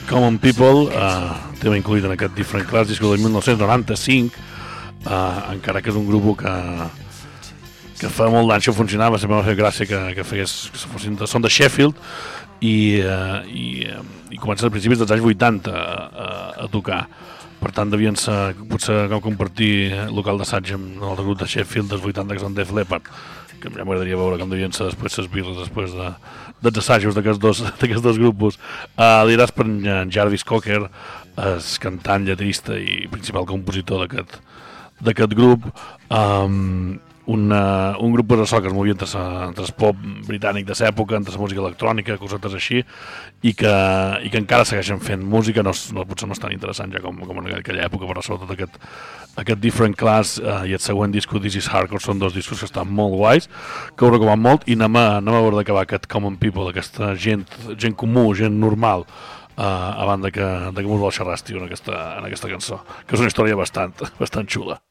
Common People, tema incluït en aquest Different Class, disc del 1995, encara que és un grup que fa molt d'anys que funcionava, sempre m'ha fet gràcia que són de Sheffield i comencen a principis dels anys 80 a tocar. Per tant, devien ser, potser compartir local d'assaig amb el grup de Sheffield dels 80 que són Def Leppard, que ja m'agradaria veure com devien ser després les birres després dels assajos d'aquests dos grupos. Liderats per en Jarvis Cocker, el cantant, lletrista i principal compositor d'aquest grup. Un grup de so que es movia entre el pop britànic de l'època, entre la música electrònica, cosetes així, i que encara segueixen fent música, potser no és tan interessant ja com en aquella època, però sobretot aquest Different Class i el següent disco This Is Hardcore són dos discos que estan molt guais, que ho recoman molt, i anem a veure d'acabar aquest Common People, aquesta gent comú, gent normal, a banda que mos vol xerrar, tio, en aquesta cançó, que és una història bastant xula.